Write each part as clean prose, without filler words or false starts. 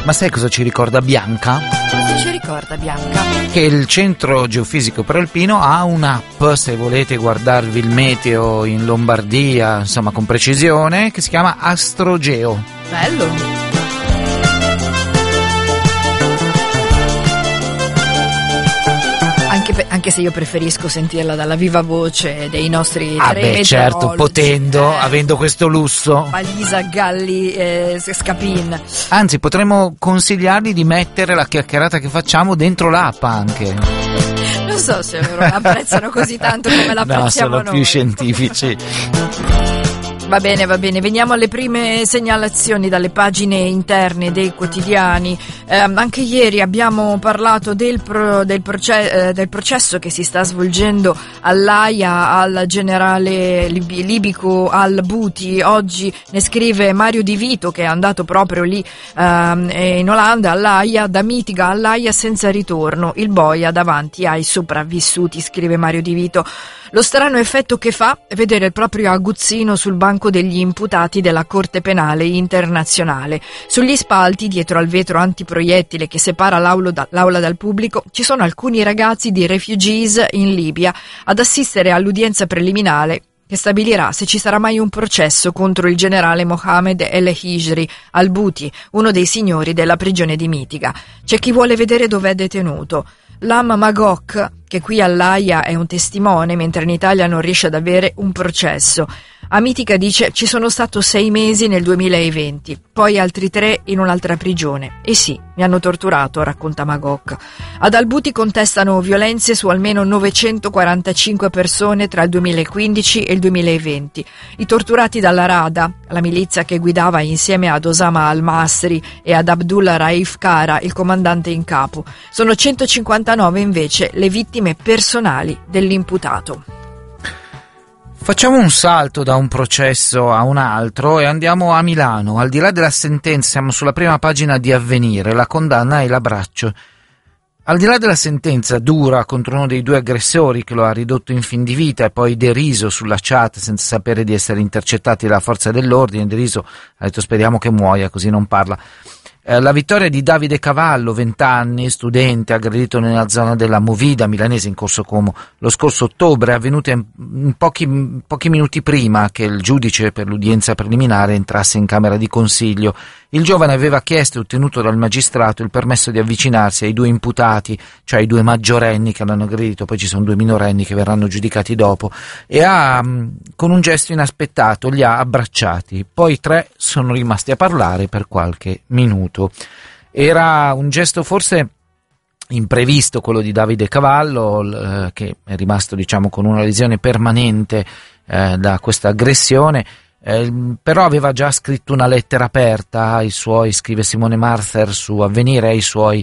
Ma sai cosa ci ricorda Bianca? Cosa ci ricorda Bianca? Che il Centro Geofisico Prealpino ha un'app, se volete guardarvi il meteo in Lombardia, insomma con precisione, che si chiama Astrogeo. Bello! Anche se io preferisco sentirla dalla viva voce dei nostri tre meteorologi. Certo, potendo, avendo questo lusso. Palisa, Galli, Scapin. Anzi, potremmo consigliargli di mettere la chiacchierata che facciamo dentro l'app anche. Non so se loro l'apprezzano così tanto come l'apprezziamo noi. No, sono più scientifici. Va bene, veniamo alle prime segnalazioni dalle pagine interne dei quotidiani. Anche ieri abbiamo parlato del processo che si sta svolgendo all'Aia al generale libico al-Bouti. Oggi ne scrive Mario Di Vito, che è andato proprio lì in Olanda, all'Aia, da Mitiga all'Aia senza ritorno. Il boia davanti ai sopravvissuti, scrive Mario Di Vito. Lo strano effetto che fa è vedere il proprio aguzzino sul banco degli imputati della Corte Penale Internazionale. Sugli spalti, dietro al vetro antiproiettile che separa l'aula dal pubblico, ci sono alcuni ragazzi di refugees in Libia ad assistere all'udienza preliminare che stabilirà se ci sarà mai un processo contro il generale Mohamed El-Hijri al-Bouti, uno dei signori della prigione di Mitiga. C'è chi vuole vedere dove è detenuto. Lam Magok, che qui all'Aia è un testimone, mentre in Italia non riesce ad avere un processo. A Mitiga dice: ci sono stato 6 mesi nel 2020, poi altri 3 in un'altra prigione. E sì, mi hanno torturato, racconta Magok. Ad al-Bouti contestano violenze su almeno 945 persone tra il 2015 e il 2020. I torturati dalla Rada, la milizia che guidava insieme ad Osama al-Masri e ad Abdullah Raif Kara, il comandante in capo. Sono 159 invece le vittime personali dell'imputato. Facciamo un salto da un processo a un altro e andiamo a Milano. Al di là della sentenza, siamo sulla prima pagina di Avvenire, la condanna e l'abbraccio. Al di là della sentenza dura contro uno dei 2 aggressori che lo ha ridotto in fin di vita e poi deriso sulla chat senza sapere di essere intercettati dalla forza dell'ordine, deriso, ha detto speriamo che muoia così non parla. La vittoria di Davide Cavallo, 20 anni, studente, aggredito nella zona della Movida milanese in Corso Como lo scorso ottobre, è avvenuta in pochi minuti prima che il giudice per l'udienza preliminare entrasse in camera di consiglio. Il giovane aveva chiesto e ottenuto dal magistrato il permesso di avvicinarsi ai 2 imputati, cioè ai 2 maggiorenni che l'hanno aggredito, poi ci sono 2 minorenni che verranno giudicati dopo, e con un gesto inaspettato li ha abbracciati. Poi 3 sono rimasti a parlare per qualche minuto. Era un gesto forse imprevisto quello di Davide Cavallo, che è rimasto con una lesione permanente da questa aggressione. Però aveva già scritto una lettera aperta ai suoi, scrive Simone Marther su Avvenire, ai suoi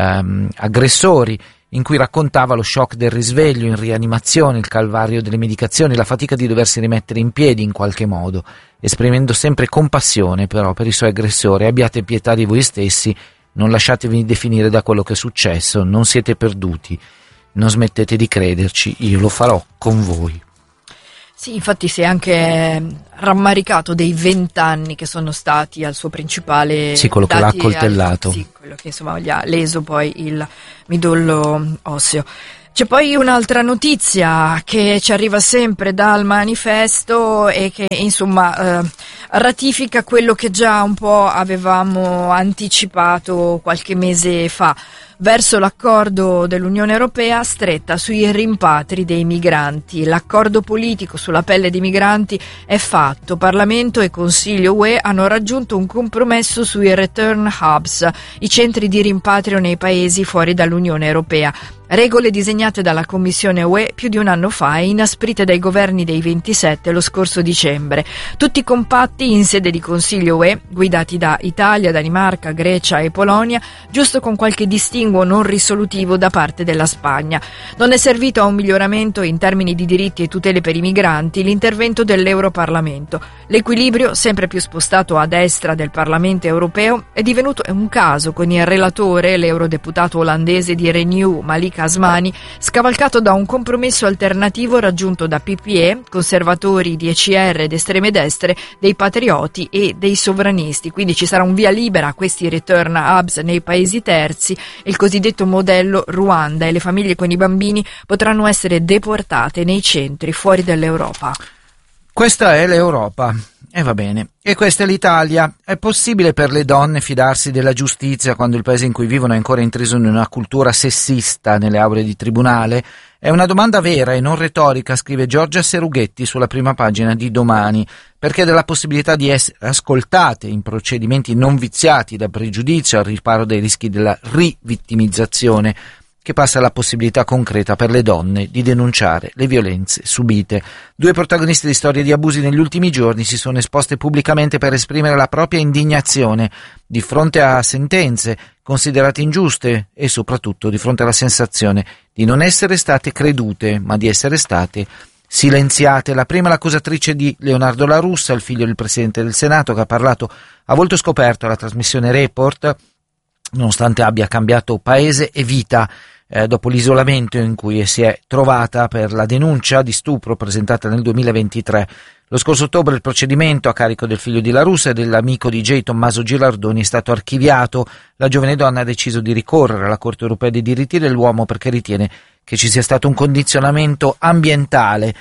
aggressori, in cui raccontava lo shock del risveglio in rianimazione, il calvario delle medicazioni, la fatica di doversi rimettere in piedi in qualche modo, esprimendo sempre compassione però per i suoi aggressori. Abbiate pietà di voi stessi, non lasciatevi definire da quello che è successo, non siete perduti, non smettete di crederci, io lo farò con voi. Sì, infatti si è anche rammaricato dei 20 anni che sono stati al suo principale. Sì, quello che l'ha accoltellato. Sì, quello che insomma gli ha leso poi il midollo osseo. C'è poi un'altra notizia che ci arriva sempre dal Manifesto e che insomma ratifica quello che già un po' avevamo anticipato qualche mese fa. Verso l'accordo dell'Unione Europea stretta sui rimpatri dei migranti. L'accordo politico sulla pelle dei migranti è fatto. Parlamento e Consiglio UE hanno raggiunto un compromesso sui return hubs, i centri di rimpatrio nei paesi fuori dall'Unione Europea. Regole disegnate dalla Commissione UE più di un anno fa e inasprite dai governi dei 27 lo scorso dicembre. Tutti compatti in sede di Consiglio UE, guidati da Italia, Danimarca, Grecia e Polonia, giusto con qualche distinguo distinguo non risolutivo da parte della Spagna. Non è servito a un miglioramento in termini di diritti e tutele per i migranti l'intervento dell'Europarlamento. L'equilibrio, sempre più spostato a destra del Parlamento europeo, è divenuto un caso con il relatore, l'eurodeputato olandese di Renew, Malik Asmani, scavalcato da un compromesso alternativo raggiunto da PPE, conservatori di ECR ed estreme destre, dei patrioti e dei sovranisti. Quindi ci sarà un via libera a questi return hubs nei paesi terzi, il cosiddetto modello Ruanda, e le famiglie con i bambini potranno essere deportate nei centri fuori dall'Europa. Questa è l'Europa. E va bene. E questa è l'Italia. È possibile per le donne fidarsi della giustizia quando il paese in cui vivono è ancora intriso in una cultura sessista nelle aule di tribunale? È una domanda vera e non retorica, scrive Giorgia Serughetti sulla prima pagina di Domani, perché della possibilità di essere ascoltate in procedimenti non viziati da pregiudizio al riparo dai rischi della rivittimizzazione, che passa alla possibilità concreta per le donne di denunciare le violenze subite. 2 protagonisti di storie di abusi negli ultimi giorni si sono esposte pubblicamente per esprimere la propria indignazione di fronte a sentenze considerate ingiuste e soprattutto di fronte alla sensazione di non essere state credute, ma di essere state silenziate. La prima, l'accusatrice di Leonardo La Russa, il figlio del Presidente del Senato, che ha parlato a volto scoperto alla trasmissione Report, nonostante abbia cambiato paese e vita dopo l'isolamento in cui si è trovata per la denuncia di stupro presentata nel 2023. Lo scorso ottobre il procedimento a carico del figlio di La Russa e dell'amico DJ Tommaso Gilardoni è stato archiviato. La giovane donna ha deciso di ricorrere alla Corte Europea dei diritti dell'uomo perché ritiene che ci sia stato un condizionamento ambientale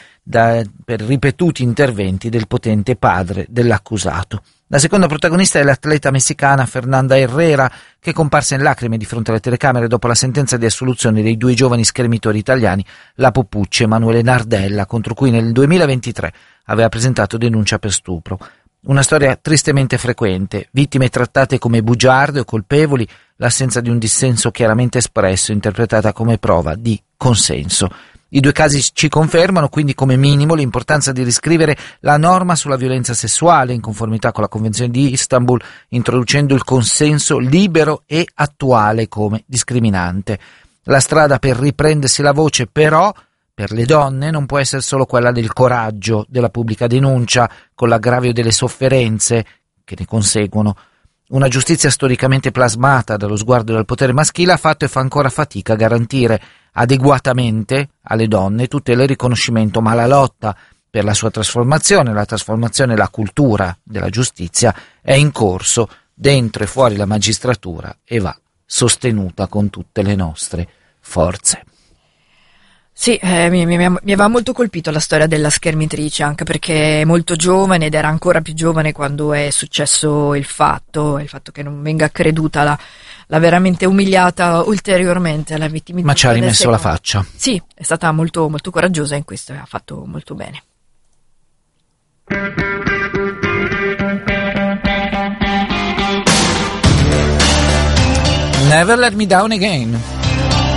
per ripetuti interventi del potente padre dell'accusato. La seconda protagonista è l'atleta messicana Fernanda Herrera, che è comparsa in lacrime di fronte alle telecamere dopo la sentenza di assoluzione dei 2 giovani schermitori italiani, Lapo Pucci e Emanuele Nardella, contro cui nel 2023 aveva presentato denuncia per stupro. Una storia tristemente frequente, vittime trattate come bugiarde o colpevoli, l'assenza di un dissenso chiaramente espresso, interpretata come prova di consenso. I 2 casi ci confermano quindi come minimo l'importanza di riscrivere la norma sulla violenza sessuale in conformità con la Convenzione di Istanbul, introducendo il consenso libero e attuale come discriminante. La strada per riprendersi la voce, però, per le donne non può essere solo quella del coraggio, della pubblica denuncia, con l'aggravio delle sofferenze che ne conseguono. Una giustizia storicamente plasmata dallo sguardo del potere maschile ha fatto e fa ancora fatica a garantire adeguatamente alle donne tutela e riconoscimento, ma la lotta per la sua trasformazione, la trasformazione e la cultura della giustizia è in corso dentro e fuori la magistratura e va sostenuta con tutte le nostre forze. Sì, mi aveva molto colpito la storia della schermitrice, anche perché è molto giovane ed era ancora più giovane quando è successo il fatto che non venga creduta, l'ha veramente umiliata ulteriormente alla vittimizzazione. Ma ci ha rimesso la faccia. Sì, è stata molto, molto coraggiosa in questo e ha fatto molto bene. Never Let Me Down Again.